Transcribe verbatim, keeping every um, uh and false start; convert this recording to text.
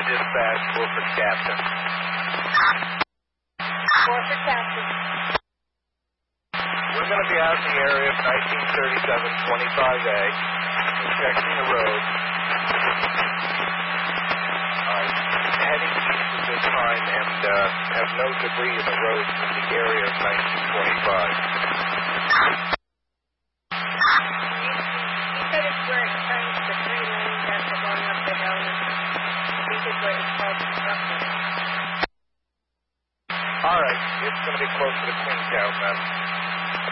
dispatch, Wilford Captain. Wilford Captain. We're going to be out in the area of nineteen thirty-seven twenty-five A, checking the road. Uh, heading east at this time and uh, have no debris in the road in the area of nineteen twenty-five. You said it's where it turns the three lanes after going up the hill. This is where it's called construction. All right, it's going to be closer to Queenstown, then.